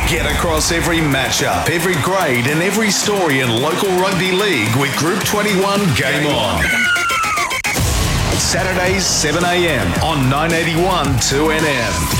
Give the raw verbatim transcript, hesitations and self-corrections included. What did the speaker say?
Get across every matchup, every grade and every story in local rugby league with Group twenty-one Game On. Saturdays seven a.m. on nine eighty-one two N M.